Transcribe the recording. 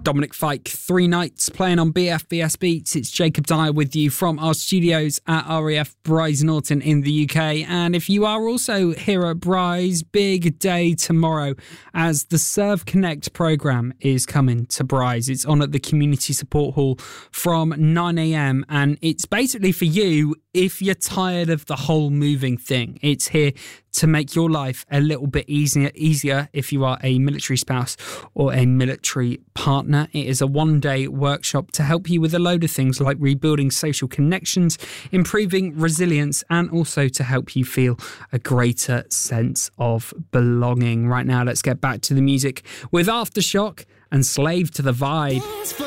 Dominic Fike, 3 nights playing on BFBS Beats. It's Jacob Dyer with you from our studios at RAF Bryce Norton in the UK. And if you are also here at Bryce, big day tomorrow as the Serve Connect programme is coming to Bryce. It's on at the Community Support Hall from 9 a.m. and it's basically for you if you're tired of the whole moving thing. It's here to make your life a little bit easier if you are a military spouse or a military partner. It is a one-day workshop to help you with a load of things like rebuilding social connections, improving resilience, and also to help you feel a greater sense of belonging. Right now, let's get back to the music with Aftershock and Slave to the Vibe.